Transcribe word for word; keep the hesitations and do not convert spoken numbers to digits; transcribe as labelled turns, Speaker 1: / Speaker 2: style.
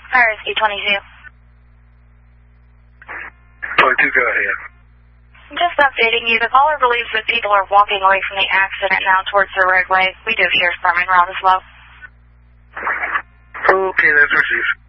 Speaker 1: Fire Rescue twenty-two.
Speaker 2: twenty-two, go ahead.
Speaker 1: Just updating you, the caller believes that people are walking away from the accident now towards the roadway. We do have Sheriff's Department route as well.
Speaker 2: Okay, that's received.